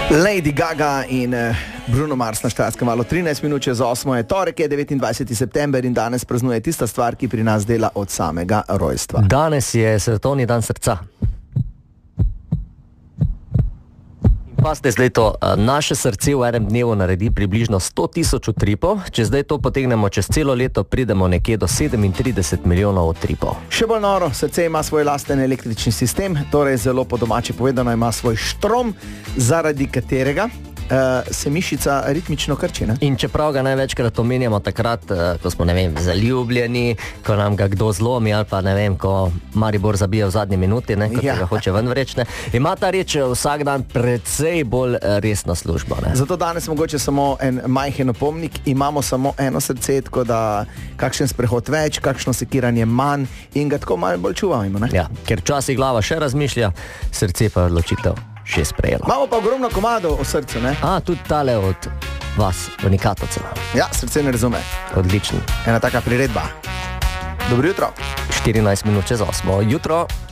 Lady Gaga in Bruno Mars na Štajerskem valu. 13 minut čez 8 je torek, je 29. september in danes praznuje tista stvar, ki pri nas dela od samega rojstva. Danes je svetovni dan srca. Paste, zdaj to, naše srce v enem dnevu naredi približno 100.000 utripov, če zdaj to potegnemo čez celo leto, pridemo nekje do 37 milijonov utripov. Še bolj noro, srce ima svoj lasten električni sistem, torej zelo po domače povedano ima svoj štrom, zaradi katerega se mišica ritmično krči. Ne? In čeprav ga največkrat omenjamo takrat, ko smo, ne vem, zaljubljeni, ko nam ga kdo zlomi ali pa, ne vem, ko Maribor zabije v zadnji minuti, ne, ko ga hoče ven vreči, ima ta reč vsak dan precej bolj resno službo. Ne? Zato danes mogoče samo en majhen opomnik, imamo samo eno srce, tako da kakšen sprehod več, kakšno sekiranje manj in ga tako malo bolj čuvamo. Ne? Ja, ker včasih glava še razmišlja, srce pa odločitev še sprejelo. Imamo pa ogromno komadov o srcu, ne? Tudi tale od vas, Unikatovcev. Ja, srce ne razume. Odlično. Ena taka priredba. Dobro jutro. 14 minut čez 8. Jutro.